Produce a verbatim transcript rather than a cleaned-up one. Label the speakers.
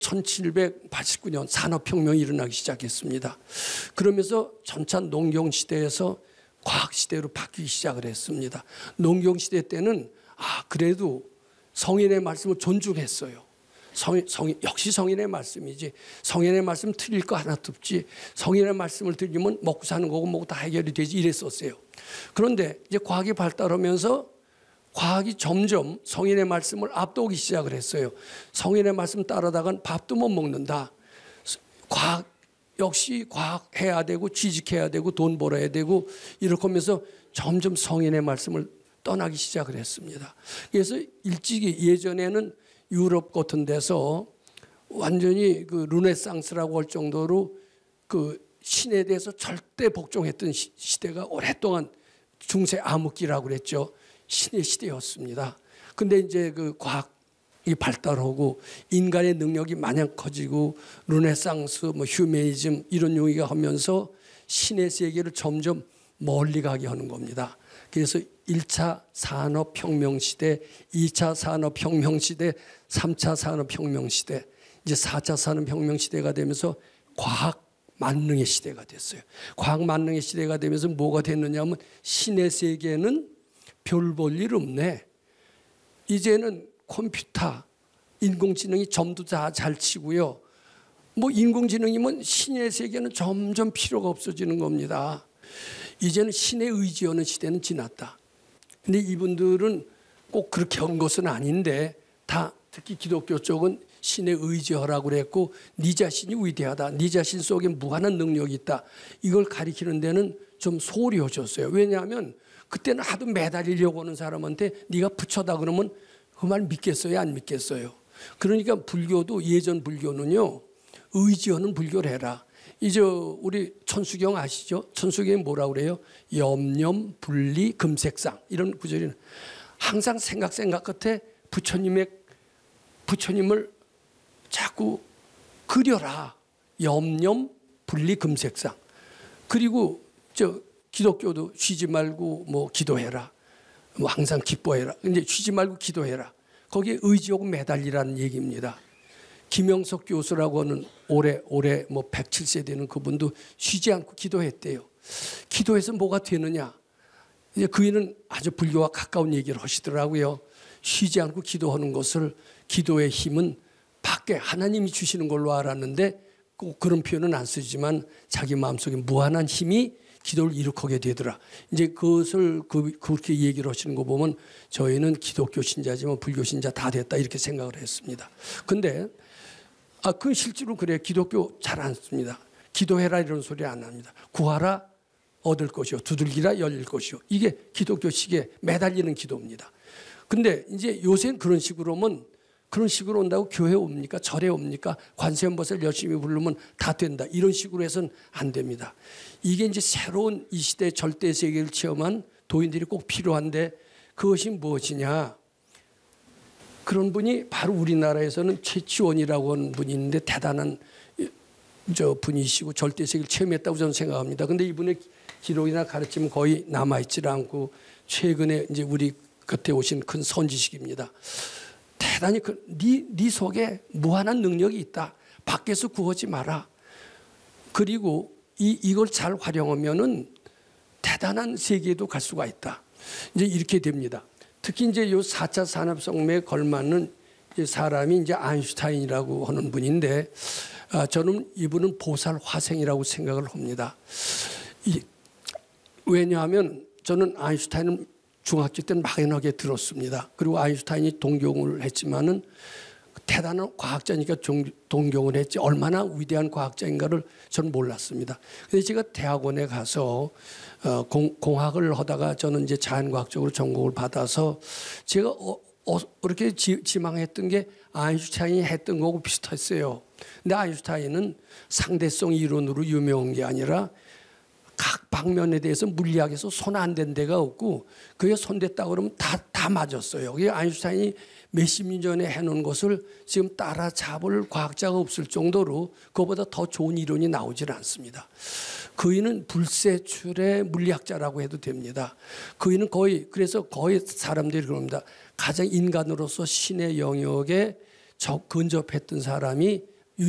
Speaker 1: 천칠백팔십구 년 산업혁명이 일어나기 시작했습니다. 그러면서 전차 농경시대에서 과학시대로 바뀌기 시작을 했습니다. 농경시대 때는 아 그래도 성인의 말씀을 존중했어요. 성, 성, 역시 성인의 말씀이지 성인의 말씀 틀릴 거 하나 없지 성인의 말씀을 들으면 먹고 사는 거고 뭐고 다 해결이 되지 이랬었어요. 그런데 이제 과학이 발달하면서 과학이 점점 성인의 말씀을 앞도기 시작을 했어요. 성인의 말씀 따라다간 밥도 못 먹는다. 과학 역시 과학해야 되고 취직해야 되고 돈 벌어야 되고 이렇게 하면서 점점 성인의 말씀을 떠나기 시작을 했습니다. 그래서 일찍이 예전에는 유럽 같은 데서 완전히 그 르네상스라고 할 정도로 그 신에 대해서 절대 복종했던 시, 시대가 오랫동안 중세 암흑기라고 그랬죠. 신의 시대였습니다. 근데 이제 그 과학이 발달하고 인간의 능력이 마냥 커지고 르네상스, 뭐 휴머니즘 이런 용어가 하면서 신의 세계를 점점 멀리 가게 하는 겁니다. 그래서 일 차 산업혁명 시대, 이 차 산업혁명 시대, 삼 차 산업혁명 시대, 이제 사 차 산업혁명 시대가 되면서 과학 만능의 시대가 됐어요. 과학 만능의 시대가 되면서 뭐가 됐느냐 하면 신의 세계는 별 볼 일 없네. 이제는 컴퓨터, 인공지능이 점도 다 잘 치고요. 뭐 인공지능이면 신의 세계는 점점 필요가 없어지는 겁니다. 이제는 신에 의지하는 시대는 지났다. 근데 이분들은 꼭 그렇게 한 것은 아닌데 다 특히 기독교 쪽은 신에 의지하라고 그랬고 네 자신이 위대하다. 네 자신 속에 무한한 능력이 있다. 이걸 가리키는 데는 좀 소홀히 하셨어요. 왜냐하면 그때는 하도 매달리려고 하는 사람한테 네가 부처다 그러면 그 말 믿겠어요? 안 믿겠어요? 그러니까 불교도 예전 불교는요. 의지하는 불교를 해라. 이제 우리 천수경 아시죠? 천수경이 뭐라고 그래요? 염념, 분리, 금색상 이런 구절이 항상 생각 생각 끝에 부처님의 부처님을 자꾸 그려라. 염념, 분리, 금색상. 그리고 저 기독교도 쉬지 말고 뭐 기도해라. 뭐 항상 기뻐해라. 근데 쉬지 말고 기도해라. 거기에 의지하고 매달리라는 얘기입니다. 김영석 교수라고 하는 올해 올해 뭐 백칠 세 되는 그분도 쉬지 않고 기도했대요. 기도해서 뭐가 되느냐? 이제 그이는 아주 불교와 가까운 얘기를 하시더라고요. 쉬지 않고 기도하는 것을 기도의 힘은 밖에 하나님이 주시는 걸로 알았는데 꼭 그런 표현은 안 쓰지만 자기 마음속에 무한한 힘이 기도를 일으키게 되더라. 이제 그것을 그, 그렇게 얘기를 하시는 거 보면 저희는 기독교 신자지만 불교 신자 다 됐다 이렇게 생각을 했습니다. 근데 아, 그건 실제로 그래요. 기독교 잘 안 씁니다. 기도해라 이런 소리 안 합니다. 구하라 얻을 것이요. 두들기라 열릴 것이요. 이게 기독교식의 매달리는 기도입니다. 근데 이제 요새는 그런 식으로 오면 그런 식으로 온다고 교회 옵니까? 절에 옵니까? 관세음보살 열심히 부르면 다 된다. 이런 식으로 해서는 안 됩니다. 이게 이제 새로운 이 시대의 절대 세계를 체험한 도인들이 꼭 필요한데 그것이 무엇이냐? 그런 분이 바로 우리나라에서는 최치원이라고 하는 분이 있는데 대단한 저 분이시고 절대 세계를 체험했다고 저는 생각합니다. 근데 이분의 기록이나 가르침은 거의 남아있지 않고 최근에 이제 우리 곁에 오신 큰 선지식입니다. 대단히 그, 네, 네 속에 무한한 능력이 있다. 밖에서 구하지 마라. 그리고 이, 이걸 잘 활용하면은 대단한 세계에도 갈 수가 있다. 이제 이렇게 됩니다. 특히 이제 요 사 차 산업혁명에 걸맞는 이제 사람이 이제 아인슈타인이라고 하는 분인데, 아, 저는 이분은 보살 화생이라고 생각을 합니다. 이, 왜냐하면 저는 아인슈타인은 중학교 때는 막연하게 들었습니다. 그리고 아인슈타인이 동경을 했지만은 대단한 과학자니까 동경을 했지 얼마나 위대한 과학자인가를 저는 몰랐습니다. 그래서 제가 대학원에 가서 어, 공, 공학을 하다가 저는 이제 자연과학 쪽으로 전공을 받아서 제가 어, 어, 그렇게 지, 지망했던 게 아인슈타인이 했던 거하고 비슷했어요. 근데 아인슈타인은 상대성 이론으로 유명한 게 아니라 각 방면에 대해서 물리학에서 손 안 댄 데가 없고 그게 손댔다 그러면 다, 다 맞았어요. 그게 아인슈타인이 몇십 년 전에 해놓은 것을 지금 따라잡을 과학자가 없을 정도로 그거보다 더 좋은 이론이 나오질 않습니다. 그이는 불세출의 물리학자라고 해도 됩니다. 그이는 거의 그래서 거의 사람들이 그럽니다. 가장 인간으로서 신의 영역에 적 근접했던 사람이